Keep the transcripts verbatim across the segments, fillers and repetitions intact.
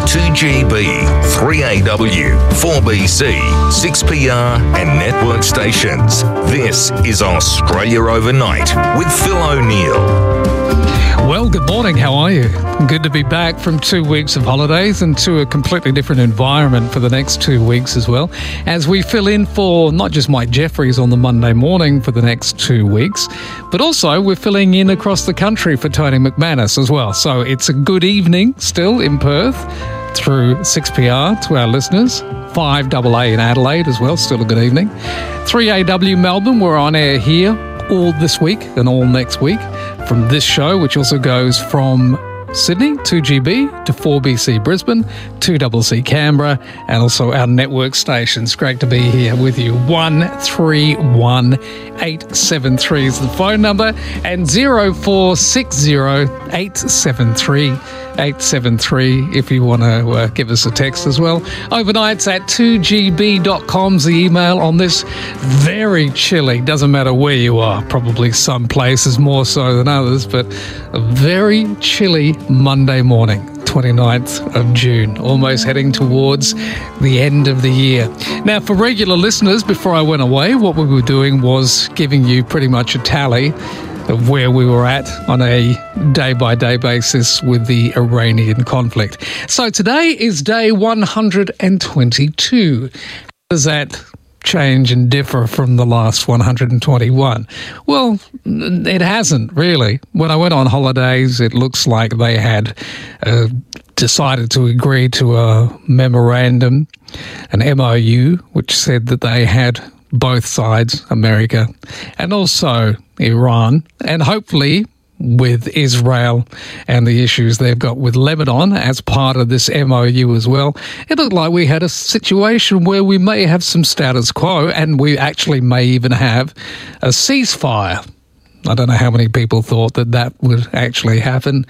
two G B, three A W, four B C, six P R and network stations. This is Australia Overnight with Phil O'Neill. Well, good morning. How are you? Good to be back from two weeks of holidays and to a completely different environment for the next two weeks as well, as we fill in for not just Mike Jeffries on the Monday morning for the next two weeks, but also we're filling in across the country for Tony McManus as well. So it's a good evening still in Perth through six P R to our listeners, five A A in Adelaide as well, still a good evening. three A W Melbourne, we're on air here all this week and all next week from this show, which also goes from Sydney, two G B, to four B C Brisbane, two C C Canberra, and also our network stations. Great to be here with you. one three one eight seven three is the phone number, and zero four six zero eight seven three eight seven three if you want to uh, give us a text as well. Overnights at two G B dot com's the email on this very chilly, doesn't matter where you are, probably some places more so than others, but a very chilly Monday morning, twenty-ninth of June, almost heading towards the end of the year. Now, for regular listeners, before I went away, what we were doing was giving you pretty much a tally of where we were at on a day-by-day basis with the Iranian conflict. So today is day one hundred twenty-two. How does that change and differ from the last one hundred twenty-one? Well, it hasn't really. When I went on holidays, it looks like they had uh, decided to agree to a memorandum, an M O U, which said that they had both sides, America and also Iran, and hopefully with Israel and the issues they've got with Lebanon as part of this M O U as well. It looked like we had a situation where we may have some status quo, and we actually may even have a ceasefire. I don't know how many people thought that that would actually happen.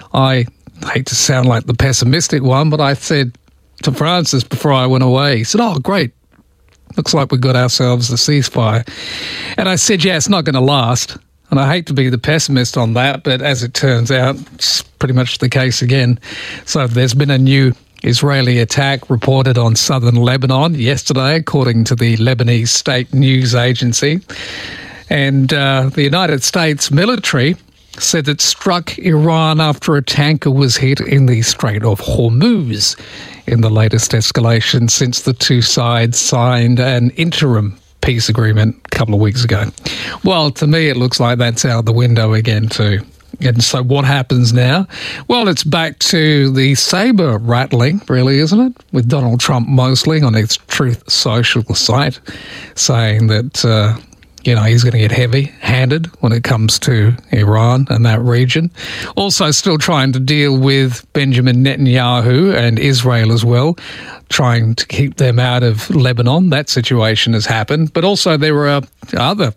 I hate to sound like the pessimistic one, but I said to Francis before I went away, he said, oh, great. Looks like we got ourselves a ceasefire. And I said, yeah, it's not going to last. And I hate to be the pessimist on that, but as it turns out, it's pretty much the case again. So there's been a new Israeli attack reported on southern Lebanon yesterday, according to the Lebanese state news agency. And uh, the United States military said it struck Iran after a tanker was hit in the Strait of Hormuz in the latest escalation since the two sides signed an interim peace agreement a couple of weeks ago. Well, to me, it looks like that's out the window again too. And so what happens now? Well, it's back to the saber rattling, really, isn't it? With Donald Trump mostly on his Truth Social site saying that uh, you know, he's going to get heavy-handed when it comes to Iran and that region. Also still trying to deal with Benjamin Netanyahu and Israel as well, trying to keep them out of Lebanon. That situation has happened. But also there are other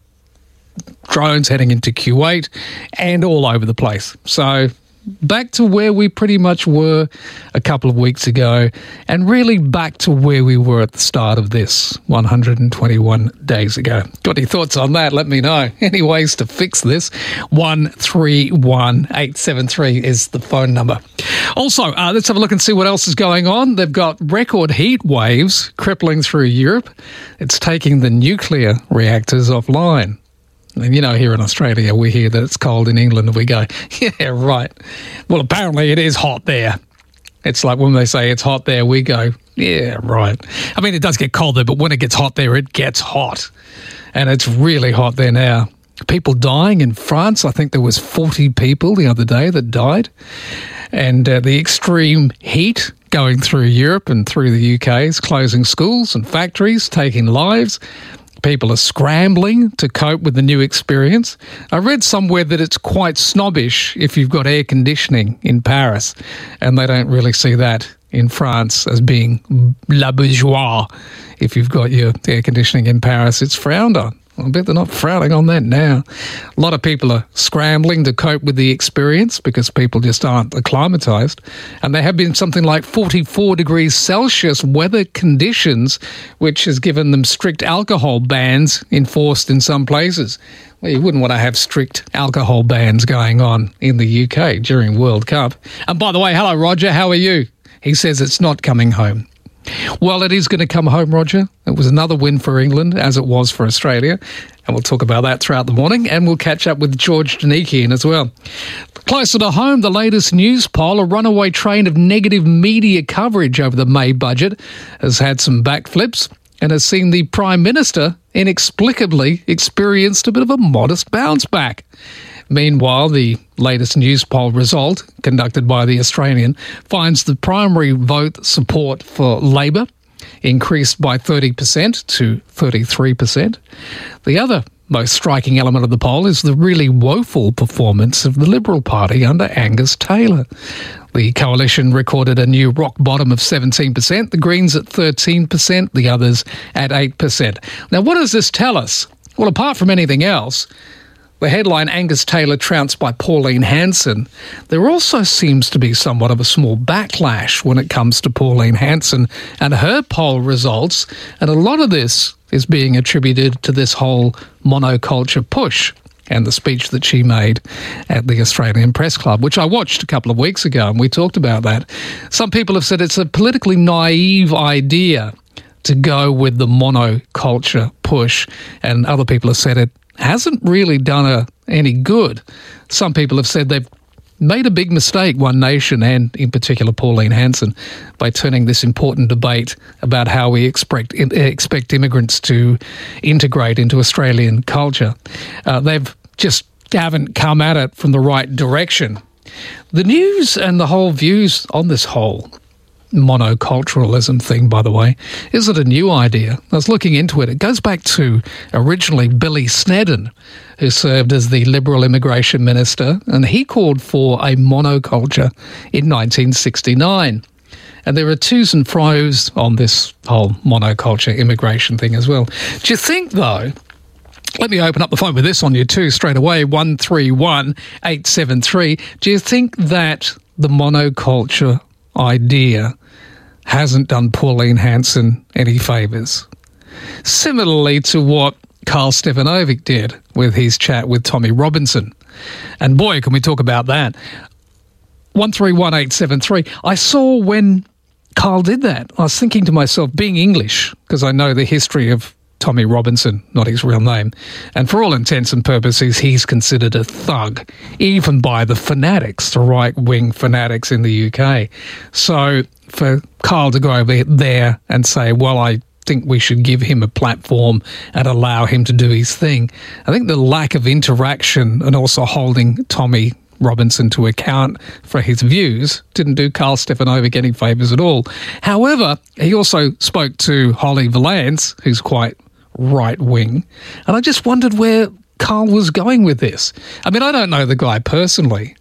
drones heading into Kuwait and all over the place. So back to where we pretty much were a couple of weeks ago, and really back to where we were at the start of this one hundred twenty-one days ago. Got any thoughts on that? Let me know. Any ways to fix this? one three one eight seven three is the phone number. Also, uh, let's have a look and see what else is going on. They've got record heat waves crippling through Europe. It's taking the nuclear reactors offline. And, you know, here in Australia, we hear that it's cold in England and we go, yeah, right. Well, apparently it is hot there. It's like when they say it's hot there, we go, yeah, right. I mean, it does get cold there, but when it gets hot there, it gets hot. And it's really hot there now. People dying in France. I think there was forty people the other day that died. And uh, the extreme heat going through Europe and through the U K is closing schools and factories, taking lives. People are scrambling to cope with the new experience. I read somewhere that it's quite snobbish if you've got air conditioning in Paris, and they don't really see that in France as being la bourgeois. If you've got your air conditioning in Paris, it's frowned on. I bet they're not frowning on that now. A lot of people are scrambling to cope with the experience because people just aren't acclimatised. And there have been something like forty-four degrees Celsius weather conditions, which has given them strict alcohol bans enforced in some places. Well, you wouldn't want to have strict alcohol bans going on in the U K during World Cup. And by the way, hello, Roger. How are you? He says it's not coming home. Well, it is going to come home, Roger. It was another win for England, as it was for Australia. And we'll talk about that throughout the morning. And we'll catch up with George Danikian as well. Closer to home, the latest news poll, a runaway train of negative media coverage over the May budget, has had some backflips and has seen the Prime Minister inexplicably experienced a bit of a modest bounce back. Meanwhile, the latest news poll result, conducted by The Australian, finds the primary vote support for Labor increased by thirty percent to thirty-three percent. The other most striking element of the poll is the really woeful performance of the Liberal Party under Angus Taylor. The coalition recorded a new rock bottom of seventeen percent, the Greens at thirteen percent, the others at eight percent. Now, what does this tell us? Well, apart from anything else, the headline, Angus Taylor trounced by Pauline Hanson, there also seems to be somewhat of a small backlash when it comes to Pauline Hanson and her poll results, and a lot of this is being attributed to this whole monoculture push and the speech that she made at the Australian Press Club, which I watched a couple of weeks ago, and we talked about that. Some people have said it's a politically naive idea to go with the monoculture push, and other people have said it hasn't really done her any good. Some people have said they've made a big mistake, One Nation and in particular Pauline Hanson, by turning this important debate about how we expect expect immigrants to integrate into Australian culture. Uh, they've just haven't come at it from the right direction. The news and the whole views on this whole monoculturalism thing, by the way, isn't a new idea. I was looking into it. It goes back to originally Billy Snedden, who served as the Liberal Immigration Minister, and he called for a monoculture in nineteen sixty-nine. And there are twos and fros on this whole monoculture immigration thing as well. Do you think, though, let me open up the phone with this on you too straight away, one three one eight seven three. Do you think that the monoculture idea hasn't done Pauline Hanson any favours? Similarly to what Karl Stefanovic did with his chat with Tommy Robinson. And boy, can we talk about that. one three one eight seven three. I saw when Karl did that, I was thinking to myself, being English, because I know the history of Tommy Robinson, not his real name, and for all intents and purposes, he's considered a thug, even by the fanatics, the right-wing fanatics in the U K. So for Karl to go over there and say, well, I think we should give him a platform and allow him to do his thing, I think the lack of interaction and also holding Tommy Robinson to account for his views didn't do Karl Stefanovic any favours at all. However, he also spoke to Holly Valance, who's quite right-wing, and I just wondered where Karl was going with this. I mean, I don't know the guy personally,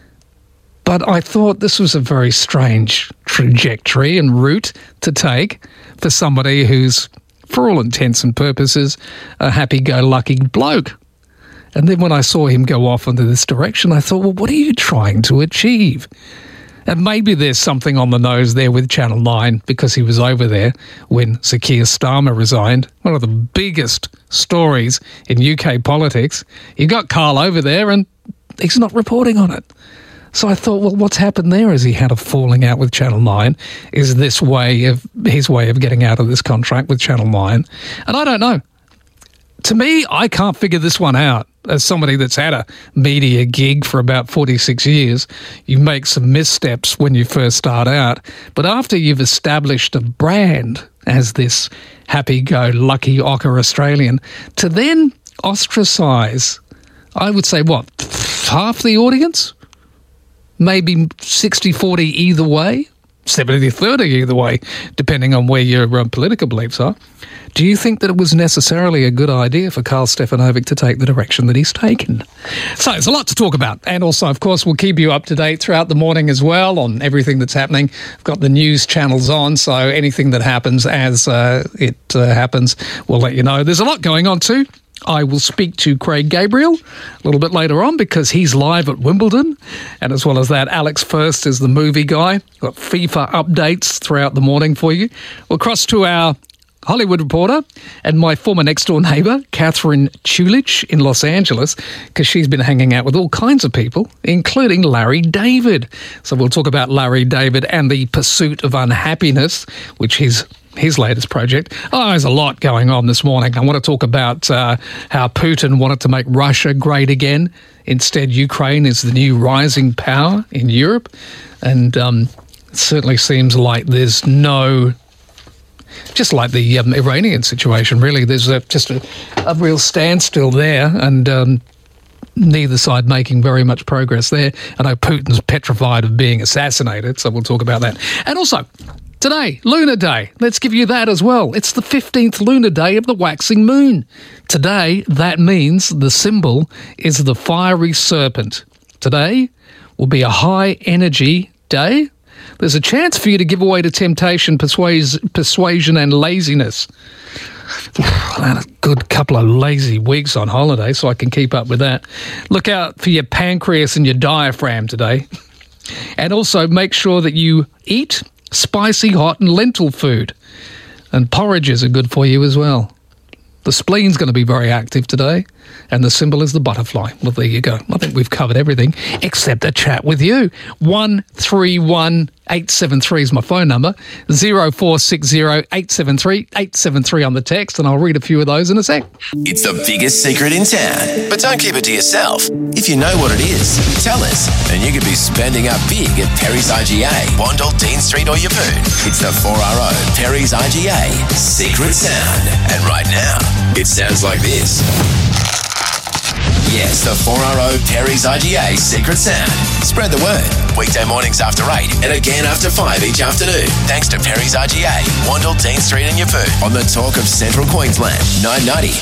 but I thought this was a very strange trajectory and route to take for somebody who's, for all intents and purposes, a happy-go-lucky bloke. And then when I saw him go off into this direction, I thought, well, what are you trying to achieve? And maybe there's something on the nose there with Channel nine, because he was over there when Sir Keir Starmer resigned. One of the biggest stories in U K politics. You got Karl over there and he's not reporting on it. So I thought, well, what's happened there? Has he had a falling out with Channel nine? Is this way of his way of getting out of this contract with Channel nine? And I don't know. To me, I can't figure this one out. As somebody that's had a media gig for about forty-six years, you make some missteps when you first start out. But after you've established a brand as this happy-go-lucky ochre Australian, to then ostracise, I would say, what, half the audience? Maybe sixty forty either way? seventy thirty either way, depending on where your um, political beliefs are. Do you think that it was necessarily a good idea for Karl Stefanovic to take the direction that he's taken? So there's a lot to talk about. And also, of course, we'll keep you up to date throughout the morning as well on everything that's happening. I've got the news channels on, so anything that happens as uh, it uh, happens, we'll let you know. There's a lot going on too. I will speak to Craig Gabriel a little bit later on because he's live at Wimbledon. And as well as that, Alex First is the movie guy. Got FIFA updates throughout the morning for you. We'll cross to our Hollywood reporter, and my former next-door neighbour, Catherine Chulich in Los Angeles, because she's been hanging out with all kinds of people, including Larry David. So we'll talk about Larry David and the pursuit of unhappiness, which is his latest project. Oh, there's a lot going on this morning. I want to talk about uh, how Putin wanted to make Russia great again. Instead, Ukraine is the new rising power in Europe. And um, it certainly seems like there's no... Just like the um, Iranian situation, really. There's a, just a, a real standstill there, and um, neither side making very much progress there. I know Putin's petrified of being assassinated, so we'll talk about that. And also, today, Lunar Day. Let's give you that as well. It's the fifteenth lunar day of the waxing moon. Today, that means the symbol is the fiery serpent. Today will be a high-energy day. There's a chance for you to give away to temptation, persuas- persuasion and laziness. I had a good couple of lazy weeks on holiday, so I can keep up with that. Look out for your pancreas and your diaphragm today. And also make sure that you eat spicy, hot and lentil food. And porridges are good for you as well. The spleen's going to be very active today, and the symbol is the butterfly. Well, there you go. I think we've covered everything except a chat with you. one three one eight seven three is my phone number. zero four six zero eight seven three eight seven three on the text, and I'll read a few of those in a sec. It's the biggest secret in town, but don't keep it to yourself. If you know what it is, tell us, and you could be spending up big at Perry's I G A, Wandle, Dean Street or Yeppoon. It's the four R O Perry's I G A Secret Sound. And right now, it sounds like this. Yes, the four R O Perry's I G A Secret Sound. Spread the word. Weekday mornings after eight and again after five each afternoon. Thanks to Perry's I G A, Wandle, Dean Street and Yeppoon on the Talk of Central Queensland, nine ninety